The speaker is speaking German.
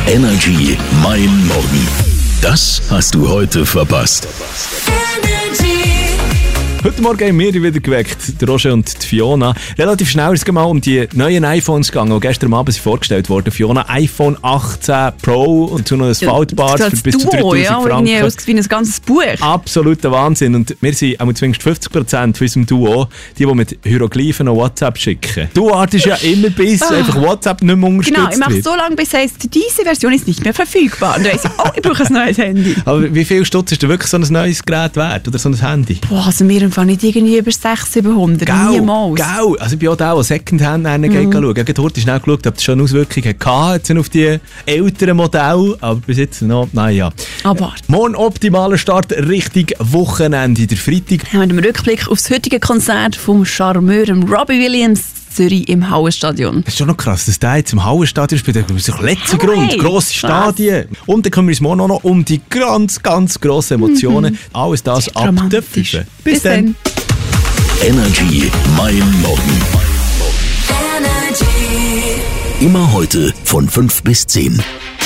Energy Mein Morgen. Das hast du heute verpasst. Heute Morgen haben wir wieder geweckt, der Roger und die Fiona. Relativ schnell ist es mal um die neuen iPhones gegangen, die gestern Abend vorgestellt wurden. Fiona, iPhone 18 Pro und dazu noch ein Faltbares für bis zu 3000 Franken. Ja, das wie ein ganzes Buch. Absoluter Wahnsinn. Und wir sind auch zumindest 50% von unserem Duo, die mit Hieroglyphen noch WhatsApp schicken. Du wartest ja immer bis einfach WhatsApp nicht mehr unterstützt Genau, ich mache wird. so lange, bis heisst, diese Version ist nicht mehr verfügbar. Und dann weiss ich, ich brauche ein neues Handy. Aber wie viel Stutz ist denn wirklich so ein neues Gerät wert oder so ein Handy? Boah, also mir einfach nicht irgendwie über 600-700. Niemals. Gau. Also ich bin auch der, der Secondhand schauen. Ich habe heute schnell geschaut, ob das schon Auswirkungen hatte auf die älteren Modelle. Aber bis jetzt noch, naja. Aber Morgen optimaler Start Richtung Wochenende. Der Freitag. haben wir einen Rückblick auf das heutige Konzert vom Charmeur Robbie Williams Zürich im Hallenstadion. Das ist schon noch krass, dass der jetzt im Hallenstadion spielt. Das ist der letzte Grund. Grosse Stadien. Und dann kümmern wir uns morgen auch noch um die ganz, ganz grossen Emotionen. Alles das ab der 5. Bis dann. Energy Mein Morgen. Immer heute von 5 bis 10.